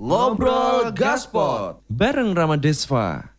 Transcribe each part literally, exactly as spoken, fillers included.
Ngobrol Gaspot bareng Rama Desva.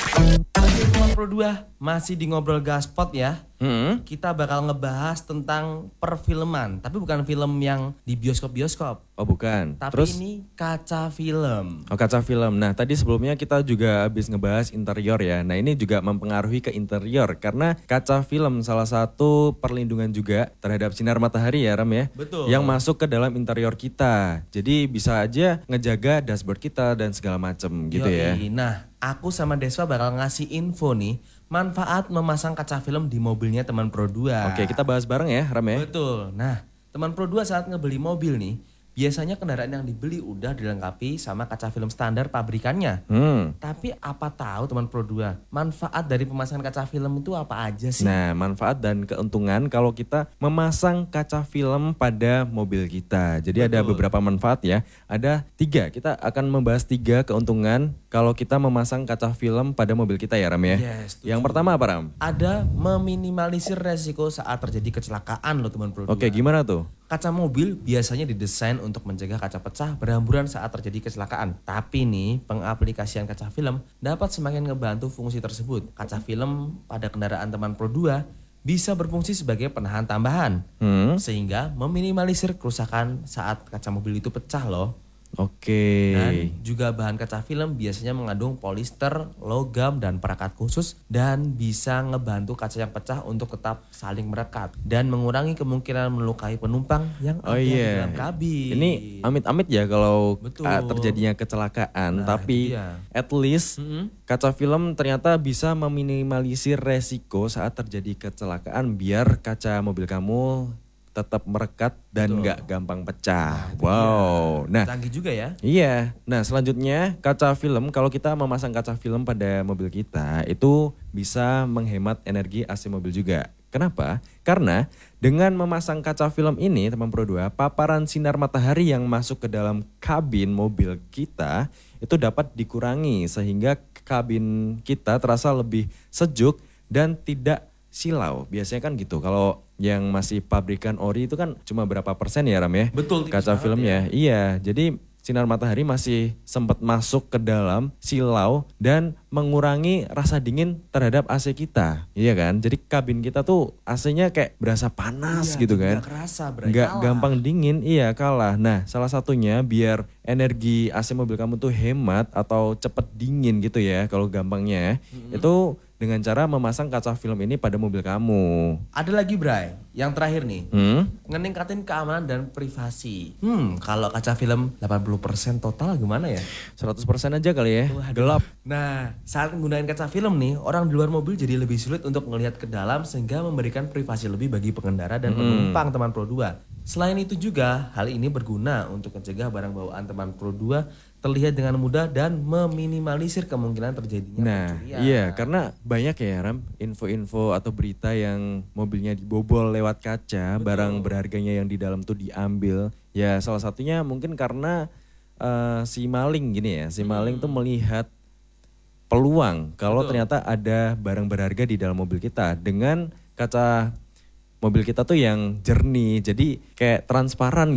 Teman Pro dua masih di Ngobrol Gaspot ya. Hmm? Kita bakal ngebahas tentang perfilman, tapi bukan film yang di bioskop-bioskop. Oh bukan. Tapi Terus? ini kaca film. Oh kaca film. Nah tadi sebelumnya kita juga habis ngebahas interior ya. Nah ini juga mempengaruhi ke interior karena kaca film salah satu perlindungan juga terhadap sinar matahari ya Ram ya. Betul. Yang masuk ke dalam interior kita. Jadi bisa aja ngejaga dashboard kita dan segala macem gitu ya. Yoi. Nah, aku sama Deswa bakal ngasih info nih manfaat memasang kaca film di mobilnya teman Pro dua. Oke kita bahas bareng ya Ram ya. Betul. Nah, teman Pro dua saat ngebeli mobil nih, biasanya kendaraan yang dibeli udah dilengkapi sama kaca film standar pabrikannya. Hmm. Tapi apa tahu teman Pro dua, manfaat dari pemasangan kaca film itu apa aja sih? Nah, manfaat dan keuntungan kalau kita memasang kaca film pada mobil kita. Jadi ada Betul. beberapa manfaat ya. Ada tiga, kita akan membahas tiga keuntungan kalau kita memasang kaca film pada mobil kita ya Ram ya. Yes, setuju. Yang pertama apa Ram? Ada meminimalisir resiko saat terjadi kecelakaan loh teman Pro dua. Oke, gimana tuh? Kaca mobil biasanya didesain untuk mencegah kaca pecah berhamburan saat terjadi kecelakaan. Tapi nih, pengaplikasian kaca film dapat semakin ngebantu fungsi tersebut. Kaca film pada kendaraan teman Pro dua bisa berfungsi sebagai penahan tambahan. Hmm? Sehingga meminimalisir kerusakan saat kaca mobil itu pecah loh. Oke. Dan juga bahan kaca film biasanya mengandung polister, logam, dan perekat khusus dan bisa ngebantu kaca yang pecah untuk tetap saling merekat dan mengurangi kemungkinan melukai penumpang yang Oh ada di iya. dalam kabin. Ini amit-amit ya kalau Betul. uh, terjadinya kecelakaan, Nah, tapi itu dia. at least Mm-mm. kaca film ternyata bisa meminimalisir resiko saat terjadi kecelakaan biar kaca mobil kamu tetap merekat dan Betul. nggak gampang pecah. itu Wow. dia. Nah, Canggih juga ya. iya. Nah, selanjutnya kaca film, kalau kita memasang kaca film pada mobil kita itu bisa menghemat energi A C mobil juga. Kenapa? Karena dengan memasang kaca film ini, teman Pro dua, paparan sinar matahari yang masuk ke dalam kabin mobil kita itu dapat dikurangi sehingga kabin kita terasa lebih sejuk dan tidak silau. Biasanya kan gitu. Kalau yang masih pabrikan ori itu kan cuma berapa persen ya Ram ya? Betul. tipis Kaca banget filmnya. ya. Iya, jadi sinar matahari masih sempat masuk ke dalam silau dan mengurangi rasa dingin terhadap A C kita. Iya kan? Jadi kabin kita tuh A C-nya kayak berasa panas Iya, gitu jadi kan. nggak kerasa, Bray. Nggak Kalah. gampang dingin, iya kalah. Nah, salah satunya biar energi A C mobil kamu tuh hemat atau cepet dingin gitu ya kalau gampangnya. Mm-hmm. Itu dengan cara memasang kaca film ini pada mobil kamu. Ada lagi Bray, yang terakhir nih. Hmm? Ngeningkatin keamanan dan privasi. Hmm, kalau kaca film delapan puluh persen total gimana ya? seratus persen aja kali ya. Waduh. Gelap. Nah, saat menggunakan kaca film nih, orang di luar mobil jadi lebih sulit untuk melihat ke dalam sehingga memberikan privasi lebih bagi pengendara dan penumpang teman Pro dua. Selain itu juga, hal ini berguna untuk mencegah barang bawaan teman Pro dua terlihat dengan mudah dan meminimalisir kemungkinan terjadinya Nah, pencurian. iya karena banyak ya Ram, info-info atau berita yang mobilnya dibobol lewat kaca, Betul. barang berharganya yang di dalam tuh diambil. Ya salah satunya mungkin karena uh, si maling gini ya, si maling tuh melihat peluang kalau Betul. ternyata ada barang berharga di dalam mobil kita dengan kaca mobil kita tuh yang jernih, jadi kayak transparan